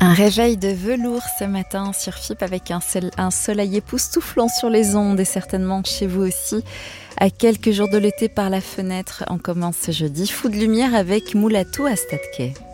Un réveil de velours ce matin sur FIP avec un soleil époustouflant sur les ondes et certainement chez vous aussi. À quelques jours de l'été par la fenêtre, on commence ce jeudi. Fou de lumière avec Moulatou à Stade Quai.